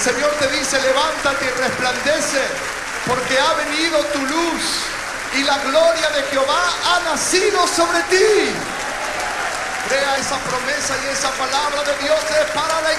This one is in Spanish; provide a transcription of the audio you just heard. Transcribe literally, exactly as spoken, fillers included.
Señor te dice: levántate y resplandece, porque ha venido tu luz y la gloria de Jehová ha nacido sobre ti. Crea esa promesa y esa palabra de Dios es para la iglesia.